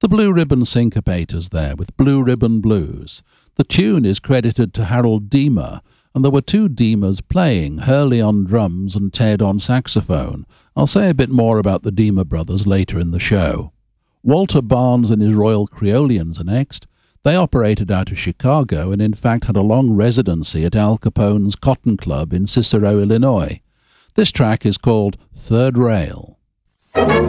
the Blue Ribbon Syncopators there with Blue Ribbon Blues. The tune is credited to Harold Deemer, and there were two Deemers playing, Hurley on drums and Ted on saxophone. I'll say a bit more about the Deemer brothers later in the show. Walter Barnes and his Royal Creolians are next. They operated out of Chicago and in fact had a long residency at Al Capone's Cotton Club in Cicero, Illinois. This track is called Third Rail.